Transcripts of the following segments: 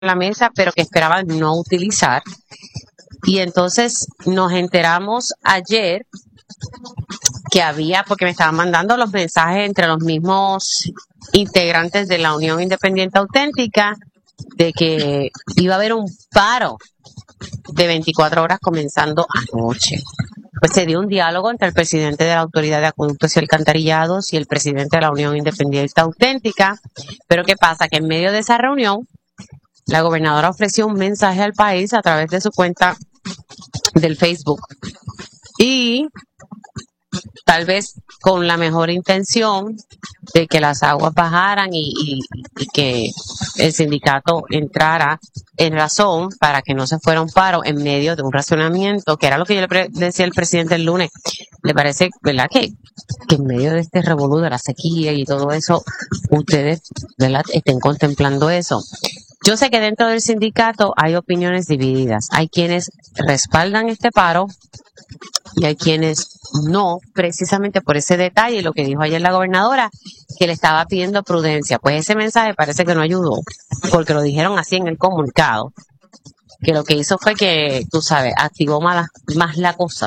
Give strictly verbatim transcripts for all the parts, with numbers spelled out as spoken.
la mesa, pero que esperaban no utilizar. Y entonces nos enteramos ayer que había, porque me estaban mandando los mensajes entre los mismos integrantes de la Unión Independiente Auténtica, de que iba a haber un paro de veinticuatro horas comenzando anoche. Pues se dio un diálogo entre el presidente de la Autoridad de Acueductos y Alcantarillados y el presidente de la Unión Independiente Auténtica. Pero ¿qué pasa? Que en medio de esa reunión, la gobernadora ofreció un mensaje al país a través de su cuenta del Facebook. Y tal vez con la mejor intención de que las aguas bajaran y, y, y que el sindicato entrara en razón para que no se fuera un paro en medio de un racionamiento, que era lo que yo le pre- decía al presidente el lunes. ¿Le parece, verdad, que, que en medio de este revolú de la sequía y todo eso, ustedes, verdad, estén contemplando eso? Yo sé que dentro del sindicato hay opiniones divididas. Hay quienes respaldan este paro y hay quienes no, precisamente por ese detalle, lo que dijo ayer la gobernadora, que le estaba pidiendo prudencia. Pues ese mensaje parece que no ayudó, porque lo dijeron así en el comunicado, que lo que hizo fue que, tú sabes, activó más, más la cosa.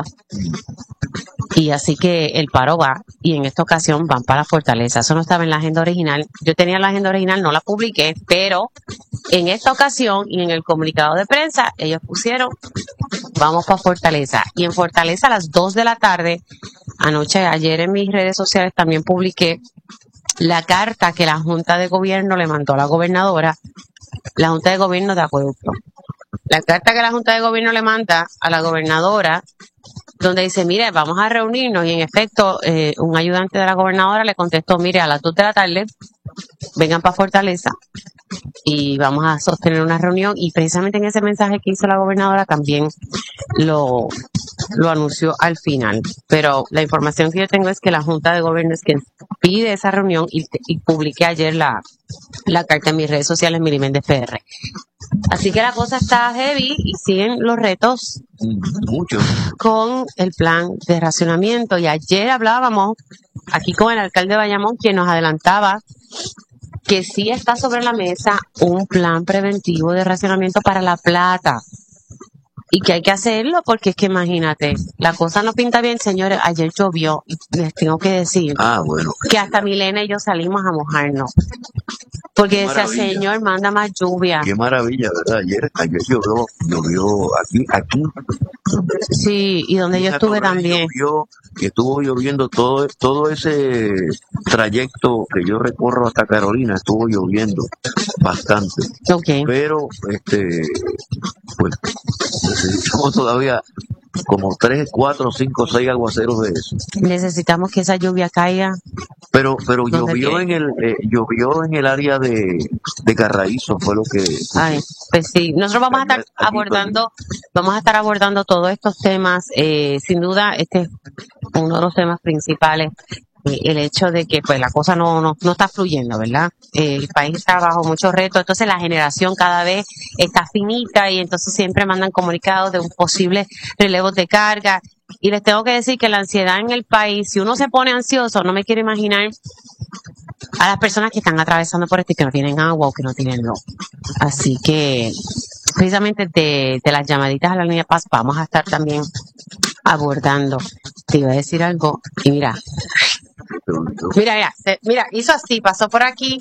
Y así que el paro va, y en esta ocasión van para la Fortaleza. Eso no estaba en la agenda original. Yo tenía la agenda original, no la publiqué, pero en esta ocasión y en el comunicado de prensa, ellos pusieron, vamos para Fortaleza. Y en Fortaleza a las dos de la tarde, anoche, ayer en mis redes sociales también publiqué la carta que la Junta de Gobierno le mandó a la gobernadora, la Junta de Gobierno de Acueducto. La carta que la Junta de Gobierno le manda a la gobernadora, donde dice, mire, vamos a reunirnos, y en efecto, eh, un ayudante de la gobernadora le contestó, mire, a las dos de la tarde, vengan para Fortaleza y vamos a sostener una reunión, y precisamente en ese mensaje que hizo la gobernadora también lo, lo anunció al final. Pero la información que yo tengo es que la Junta de Gobierno es quien pide esa reunión, y, y publiqué ayer la, la carta en mis redes sociales, Mili Méndez P R. Así que la cosa está heavy y siguen los retos Mucho. con el plan de racionamiento. Y ayer hablábamos aquí con el alcalde de Bayamón, quien nos adelantaba que sí está sobre la mesa un plan preventivo de racionamiento para La Plata. Y que hay que hacerlo porque es que imagínate, la cosa no pinta bien, señores. Ayer llovió y les tengo que decir Ah, bueno. que hasta Milena y yo salimos a mojarnos. Porque Qué decía, maravilla. Señor, manda más lluvia. Qué maravilla, ¿verdad? Ayer, ayer llovió, llovió aquí, aquí. Sí, y donde yo En estuve Atorrey también. llovió, que estuvo lloviendo todo, todo ese trayecto que yo recorro hasta Carolina, estuvo lloviendo bastante. Ok. Pero, este, pues, necesitamos todavía como tres, cuatro, cinco, seis aguaceros de eso. Necesitamos que esa lluvia caiga. Pero, pero ¿Dónde llovió qué? en el, eh, llovió en el área de, de Carraízo, fue lo que. Ay, pues sí, nosotros vamos a estar Allá- allí abordando, vamos a estar abordando todos estos temas. Eh, sin duda, este es uno de los temas principales, eh, el hecho de que pues la cosa no, no, no está fluyendo, ¿verdad? Eh, el país está bajo muchos retos, entonces la generación cada vez está finita, y entonces siempre mandan comunicados de un posible relevo de carga. Y les tengo que decir que la ansiedad en el país, si uno se pone ansioso, no me quiero imaginar a las personas que están atravesando por esto y que no tienen agua o que no tienen luz. Así que precisamente de, de las llamaditas a la línea Paz vamos a estar también abordando. Te iba a decir algo y mira, mira, mira, se- mira, hizo así, pasó por aquí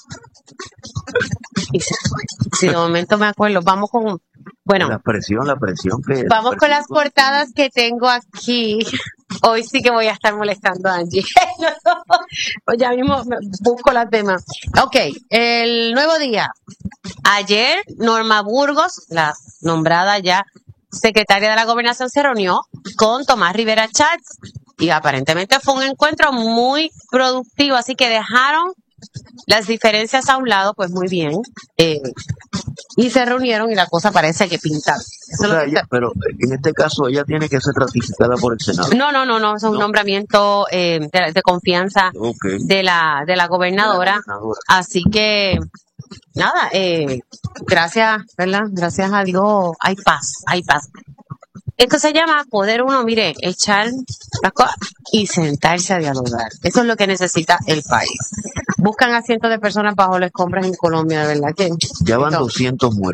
y se fue. Si de momento me acuerdo, vamos con, bueno, La presión, la presión que. vamos con las portadas que tengo aquí. Hoy sí que voy a estar molestando a Angie. Pues ya mismo me busco las demás. Ok, el Nuevo Día. Ayer Norma Burgos, la nombrada ya secretaria de la Gobernación, se reunió con Tomás Rivera Chats y aparentemente fue un encuentro muy productivo, así que dejaron las diferencias a un lado, pues muy bien, eh, y se reunieron y la cosa parece que pinta. Eso O es lo sea, que ella- está- pero en este caso ella tiene que ser ratificada por el Senado. No, no, no, no, es un No. nombramiento eh, de, de confianza Ok. de la de la gobernadora. Gobernadora. Así que nada, eh, gracias, ¿verdad? Gracias a Dios hay paz, hay paz. Esto se llama poder uno, mire, echar las cosas y sentarse a dialogar. Eso es lo que necesita el país. buscan a cientos de personas bajo las escombros en Colombia, de verdad que Ya van esto- doscientos muertos.